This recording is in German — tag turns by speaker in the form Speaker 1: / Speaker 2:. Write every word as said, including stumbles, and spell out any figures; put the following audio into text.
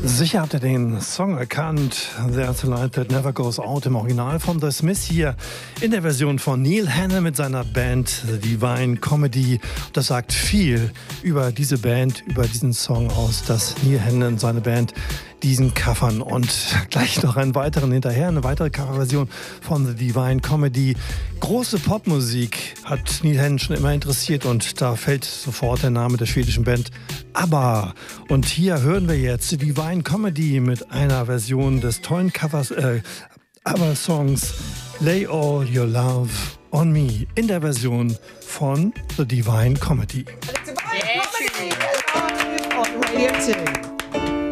Speaker 1: Sicher habt ihr den Song erkannt. There's a Light That Never Goes Out im Original von The Smiths hier in der Version von Neil Hannon mit seiner Band The Divine Comedy. Das sagt viel über diese Band, über diesen Song aus, dass Neil Hannon und seine Band diesen covern. Und gleich noch einen weiteren hinterher, eine weitere Coverversion von The Divine Comedy. Große Popmusik hat Neil Hannon schon immer interessiert und da fällt sofort der Name der schwedischen Band ABBA. Und hier hören wir jetzt die Divine Comedy mit einer Version des tollen Covers, äh, ABBA-Songs Lay All Your Love on Me in der Version von The Divine Comedy.